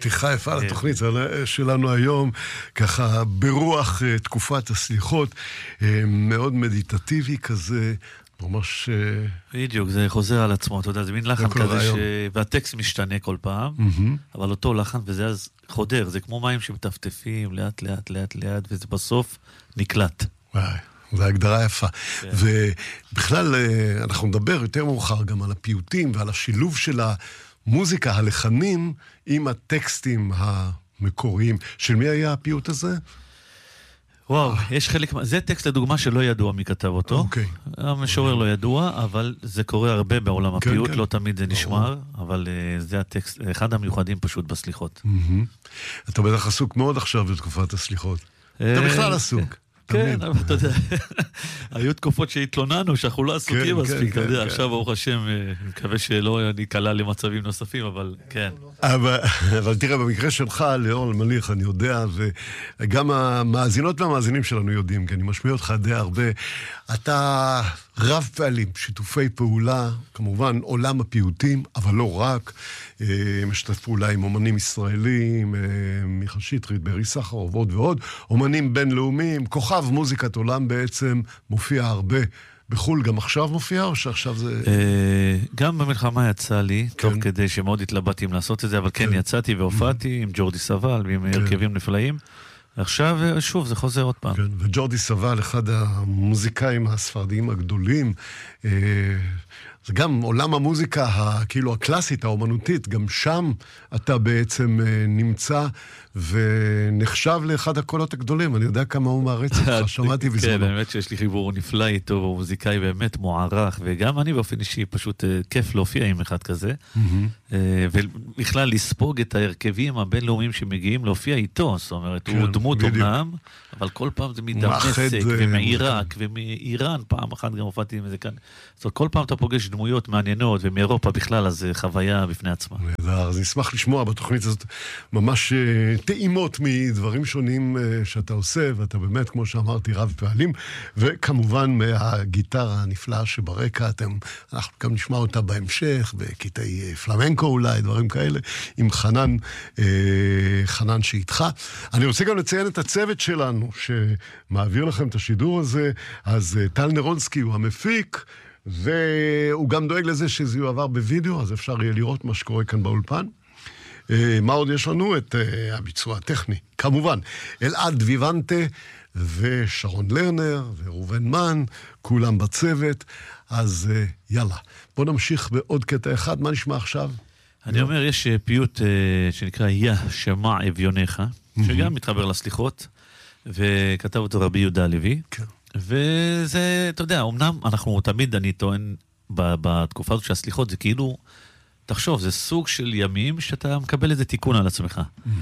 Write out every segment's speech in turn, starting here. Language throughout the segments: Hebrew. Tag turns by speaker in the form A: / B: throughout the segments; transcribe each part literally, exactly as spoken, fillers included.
A: פתיחה יפה לתוכנית שלנו היום, ככה ברוח תקופת הסליחות, מאוד מדיטטיבי כזה, ממש...
B: בדיוק, זה חוזר על עצמו, אתה יודע, זה מין לחן כזה, ש... והטקסט משתנה כל פעם, אבל אותו לחן, וזה אז חודר, זה כמו מים שמטפטפים לאט לאט לאט לאט, וזה בסוף נקלט.
A: וואי. זו הגדרה יפה. ובכלל, אנחנו נדבר יותר מאוחר גם על הפיוטים ועל השילוב של המוזיקה, הלחנים, עם הטקסטים המקוריים. של מי היה הפיוט הזה?
B: וואו, יש חלק... זה טקסט לדוגמה שלא ידוע מי כתב אותו.
A: אוקיי.
B: המשורר לא ידוע, אבל זה קורה הרבה בעולם הפיוט, לא תמיד זה נשמר, אבל זה הטקסט, אחד המיוחדים פשוט בסליחות.
A: אתה בטח עסוק מאוד עכשיו בתקופת הסליחות. אתה בכלל עסוק.
B: כן, אבל אתה יודע, היו תקופות שהתלוננו, שאנחנו לא עסוקים מספיק, אתה יודע, עכשיו ברוך השם, אני מקווה שלא ניקלע למצבים נוספים, אבל כן.
A: אבל תראה, במקרה שלך, ליאור אלמליח, אני יודע, וגם המאזינות והמאזינים שלנו יודעים, כי אני משמיע אותך די הרבה, אתה רב פעלים, שיתופי פעולה, כמובן עולם הפיוטים, אבל לא רק, משתף פעולה עם אומנים ישראלים, מיכל שטרית, בארי סחרוף, ועוד ועוד, אומנים בינלאומיים, כוכב מוזיקת עולם בעצם מופיע הרבה בחול, גם עכשיו מופיע, או שעכשיו זה...
B: גם במלחמה יצא לי, טוב כדי שמאוד התלבטתי אם לעשות את זה, אבל כן, יצאתי והופעתי עם ג'ורדי סבל ועם הרכבים נפלאים, עכשיו, שוב, זה חוזר עוד פעם.
A: כן, וג'ורדי סבל, אחד המוזיקאים הספרדיים הגדולים, זה גם עולם המוזיקה, כאילו הקלאסית, האומנותית, גם שם אתה בעצם נמצא ונחשב לאחד הקולות הגדולים. אני יודע כמה הוא מעריץ אותך, שמעתי בזמנו.
B: כן, באמת שיש לי חיבור נפלא איתו, הוא מוזיקאי באמת מוערך, וגם אני באופן אישי פשוט כיף להופיע עם אחד כזה, ובכלל לספוג את ההרכבים הבינלאומיים שמגיעים להופיע איתו, זאת אומרת, הוא דמות אומנם, אבל כל פעם זה מדמשק ומעיראק ומאיראן, פעם אחת גם הופעתי עם זה כאן. זאת אומרת, כל פעם אתה פוגש דמויות מעניינות, ומאירופה בכלל, אז זה חוויה בפני עצמה.
A: אז נשמח לשמוע בתוכנית הזאת ממש טעימות מדברים שונים שאתה עושה, ואתה באמת, כמו שאמרתי, רב פעלים, וכמובן מהגיטרה הנפלאה שברקע, אתם, אנחנו גם נשמע אותה בהמשך, בקטעי פלמנקו אולי, דברים כאלה, עם חנן, חנן שאיתך. אני רוצה גם לציין את הצוות שלנו, שמעביר לכם את השידור הזה, אז טל נרונסקי הוא המפיק, והוא גם דואג לזה שזה יועבר בווידאו, אז אפשר יהיה לראות מה שקורה כאן באולפן. מה עוד יש לנו? את הביצוע הטכני. כמובן, אלעד ויוונטה ושרון לרנר ורובן מן, כולם בצוות. אז יאללה, בוא נמשיך בעוד קטע אחד. מה נשמע עכשיו?
B: אני אומר, יש פיוט שנקרא יא שמע אביונך, שגם מתחבר לסליחות, וכתב אותו רבי יהודה הלוי. כן. וזה, אתה יודע, אמנם אנחנו תמיד, אני טוען, בתקופה הזאת שהסליחות זה כאילו, תחשוב, זה סוג של ימים שאתה מקבל איזה תיקון על עצמך.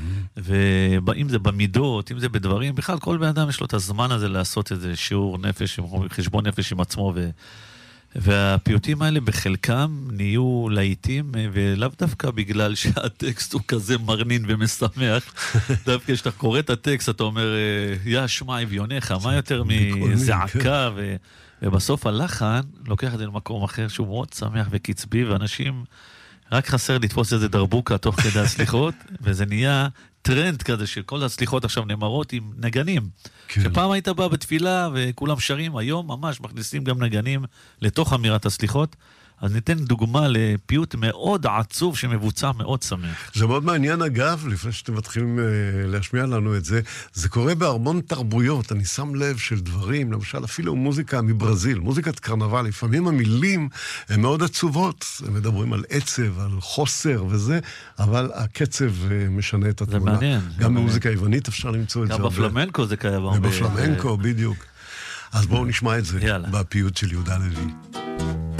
B: ואם זה במידות, אם זה בדברים, בכלל כל בן אדם יש לו את הזמן הזה לעשות איזה שיעור נפש, חשבון נפש עם עצמו, ו... והפיוטים האלה בחלקם נהיו לעיתים, ולאו דווקא בגלל שהטקסט הוא כזה מרנין ומשמח. דווקא כשאתה קורא את הטקסט, אתה אומר, יא שמע אביונך, מה יותר מזעקה, ו... ובסוף הלחן לוקח את זה למקום אחר שהוא מאוד שמח וקצבי, ואנשים רק חסר לתפוס איזה דרבוקה תוך כדי הסליחות, וזה נהיה טרנד כזה שכל הסליחות עכשיו נאמרות עם נגנים. כן. שפעם היית בא בתפילה וכולם שרים, היום ממש מכניסים גם נגנים לתוך אמירת הסליחות. אז ניתן דוגמה לפיוט מאוד עצוב שמבוצע מאוד שמח.
A: זה מאוד מעניין אגב, לפני שאתם מתחילים להשמיע לנו את זה, זה קורה בהרמון תרבויות, אני שם לב של דברים, למשל אפילו מוזיקה מברזיל, מוזיקת קרנבל, לפעמים המילים הן מאוד עצובות, הם מדברים על עצב, על חוסר וזה, אבל הקצב משנה את התמונה.
B: זה מעניין.
A: גם במוזיקה היוונית אפשר למצוא את זה.
B: גם בפלמנקו זה קיים.
A: בפלמנקו, בדיוק. אז בואו נשמע את זה בפיוט של יהודה הלוי.